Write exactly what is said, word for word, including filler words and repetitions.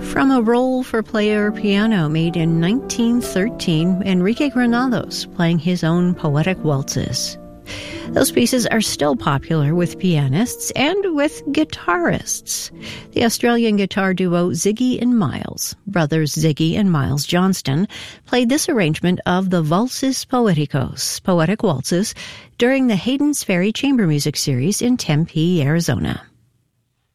From a roll for player piano made in nineteen thirteen, Enrique Granados playing his own poetic waltzes. Those pieces are still popular with pianists and with guitarists. The Australian guitar duo Ziggy and Miles, brothers Ziggy and Miles Johnston, played this arrangement of the Valses Poeticos, Poetic Waltzes, during the Hayden's Ferry Chamber Music Series in Tempe, Arizona.